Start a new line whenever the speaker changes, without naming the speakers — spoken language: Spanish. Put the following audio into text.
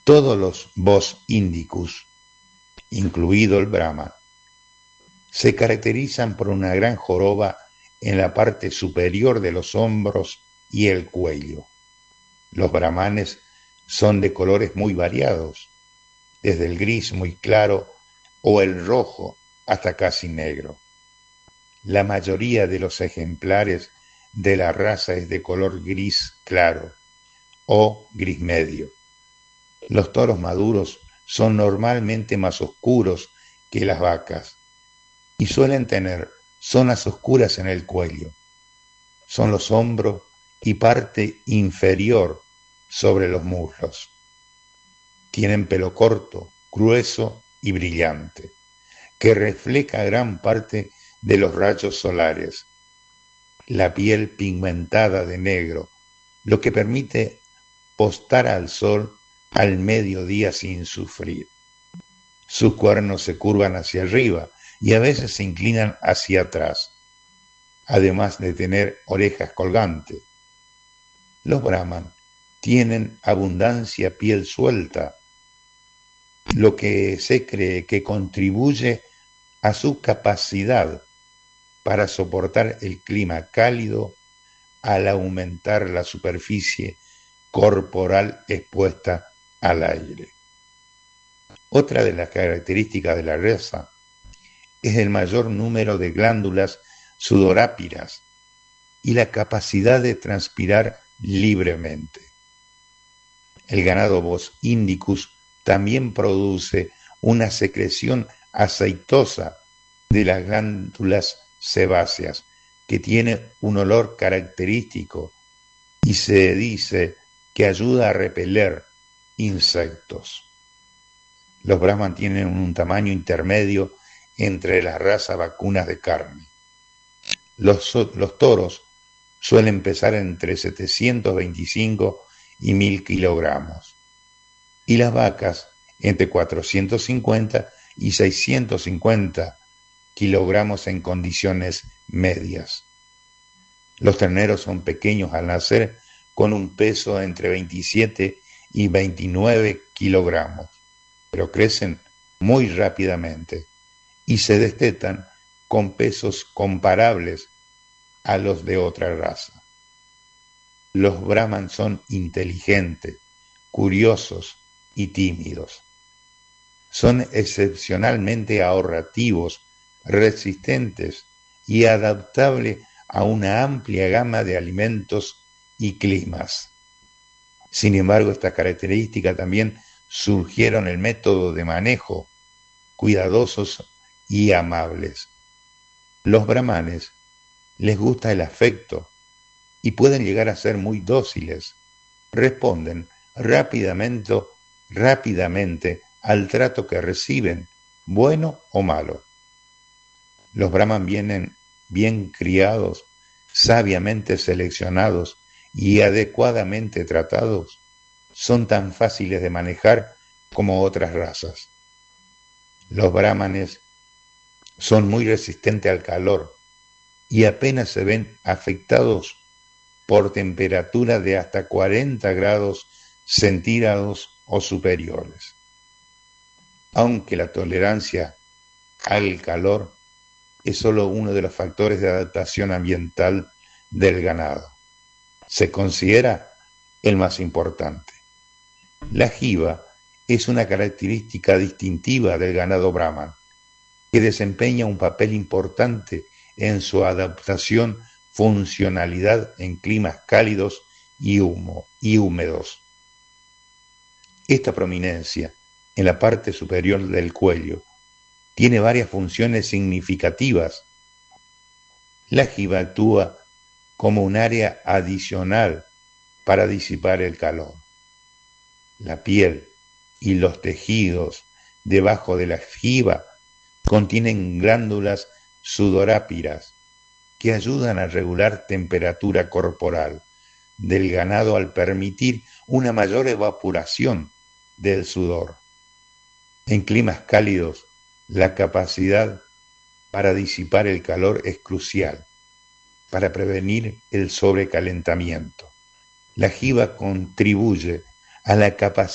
Todos los Bos indicus, incluido el Brahma, se caracterizan por una gran joroba en la parte superior de los hombros y el cuello. Los brahmanes son de colores muy variados, desde el gris muy claro o el rojo hasta casi negro. La mayoría de los ejemplares de la raza es de color gris claro o gris medio. Los toros maduros son normalmente más oscuros que las vacas y suelen tener zonas oscuras en el cuello. Son los hombros y parte inferior sobre los muslos. Tienen pelo corto, grueso y brillante, que refleja gran parte de los rayos solares. La piel pigmentada de negro, lo que permite postar al sol al mediodía sin sufrir. Sus cuernos se curvan hacia arriba y a veces se inclinan hacia atrás, además de tener orejas colgantes. Los brahman tienen abundancia piel suelta, lo que se cree que contribuye a su capacidad para soportar el clima cálido al aumentar la superficie corporal expuesta al aire. Otra de las características de la raza es el mayor número de glándulas sudorápidas y la capacidad de transpirar libremente. El ganado Bos indicus también produce una secreción aceitosa de las glándulas sebáceas que tiene un olor característico y se dice que ayuda a repeler insectos. Los brahman tienen un tamaño intermedio entre las razas vacunas de carne. Los toros suelen pesar entre 725 y 1000 kilogramos y las vacas entre 450 y 650 kilogramos en condiciones medias. Los terneros son pequeños al nacer con un peso entre 27 y 29 kilogramos, pero crecen muy rápidamente y se destetan con pesos comparables a los de otra raza. Los brahman son inteligentes, curiosos y tímidos. Son excepcionalmente ahorrativos, resistentes y adaptables a una amplia gama de alimentos y climas. Sin embargo, estas características también surgieron el método de manejo, cuidadosos y amables. Los brahmanes les gusta el afecto y pueden llegar a ser muy dóciles. Responden rápidamente al trato que reciben, bueno o malo. Los brahman vienen bien criados, sabiamente seleccionados y adecuadamente tratados, son tan fáciles de manejar como otras razas. Los brahmanes son muy resistentes al calor y apenas se ven afectados por temperaturas de hasta 40 grados centígrados o superiores. Aunque la tolerancia al calor es solo uno de los factores de adaptación ambiental del ganado, se considera el más importante. La jiva es una característica distintiva del ganado brahman, que desempeña un papel importante en su adaptación funcionalidad en climas cálidos y húmedos. Esta prominencia en la parte superior del cuello tiene varias funciones significativas. La jiva actúa como un área adicional para disipar el calor. La piel y los tejidos debajo de la jiva contienen glándulas sudorápidas que ayudan a regular temperatura corporal del ganado al permitir una mayor evaporación del sudor. En climas cálidos, la capacidad para disipar el calor es crucial para prevenir el sobrecalentamiento. La jiva contribuye a la capacidad